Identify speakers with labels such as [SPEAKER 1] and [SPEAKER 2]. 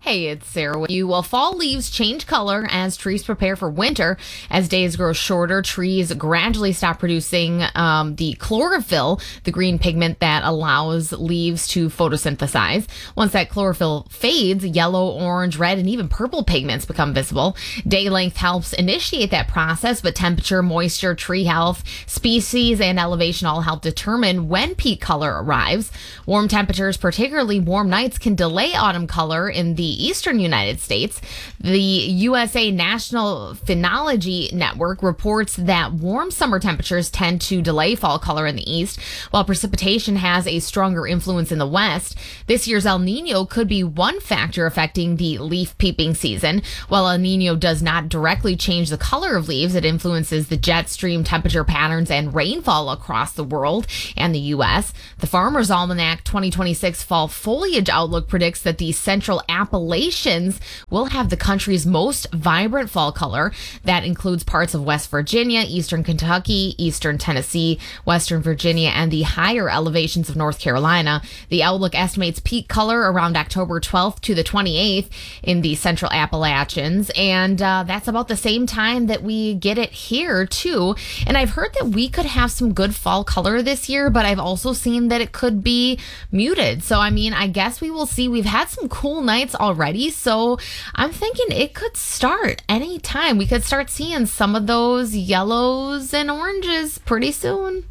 [SPEAKER 1] Hey, it's Sarah with you. Well, fall leaves change color as trees prepare for winter. As days grow shorter, trees gradually stop producing the chlorophyll, the green pigment that allows leaves to photosynthesize. Once that chlorophyll fades, yellow, orange, red, and even purple pigments become visible. Day length helps initiate that process, but temperature, moisture, tree health, species, and elevation all help determine when peak color arrives. Warm temperatures, particularly warm nights, can delay autumn color in the eastern United States. The USA National Phenology Network reports that warm summer temperatures tend to delay fall color in the east, while precipitation has a stronger influence in the west. This year's El Nino could be one factor affecting the leaf peeping season. While El Nino does not directly change the color of leaves, it influences the jet stream temperature patterns and rainfall across the world and the U.S. The Farmer's Almanac 2026 fall foliage outlook predicts that the Central Appalachians will have the country's most vibrant fall color. That includes parts of West Virginia, eastern Kentucky, eastern Tennessee, western Virginia, and the higher elevations of North Carolina. The outlook estimates peak color around October 12th to the 28th in the Central Appalachians, and that's about the same time that we get it here, too. And I've heard that we could have some good fall color this year, but I've also seen that it could be muted. So, I mean, I guess we will see. We've had some cool nights already, so I'm thinking it could start anytime. We could start seeing some of those yellows and oranges pretty soon.